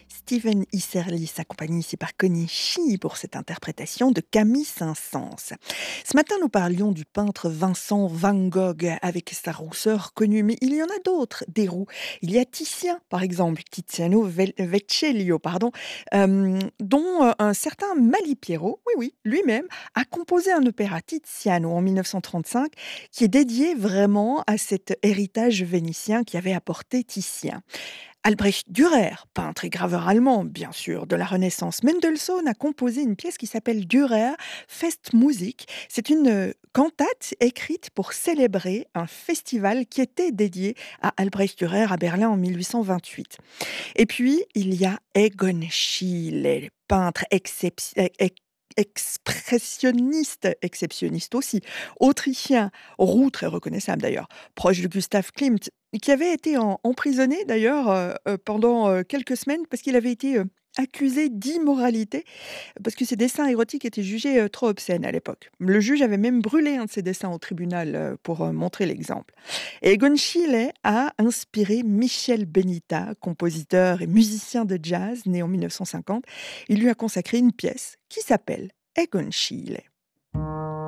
Steven Isserlis s'accompagne ici par Konishi pour cette interprétation de Camille Saint-Saëns. Ce matin, nous parlions du peintre Vincent Van Gogh avec sa rousseur connue, mais il y en a d'autres, des roux. Il y a Titien, par exemple, Vecellio, pardon, dont un certain Malipiero, oui, oui, lui-même, a composé un opéra Tiziano en 1935 qui est dédié vraiment à cet héritage vénitien qui avait apporté Titien. Albrecht Dürer, peintre et graveur allemand, bien sûr, de la Renaissance. Mendelssohn a composé une pièce qui s'appelle Dürer Festmusik. C'est une cantate écrite pour célébrer un festival qui était dédié à Albrecht Dürer à Berlin en 1828. Et puis, il y a Egon Schiele, peintre expressionniste, exceptionniste aussi, autrichien, roux, très reconnaissable d'ailleurs, proche de Gustav Klimt, qui avait été emprisonné d'ailleurs pendant quelques semaines parce qu'il avait été accusé d'immoralité, parce que ses dessins érotiques étaient jugés trop obscènes à l'époque. Le juge avait même brûlé un de ses dessins au tribunal pour montrer l'exemple. Et Egon Schiele a inspiré Michel Benita, compositeur et musicien de jazz né en 1950. Il lui a consacré une pièce qui s'appelle Egon Schiele.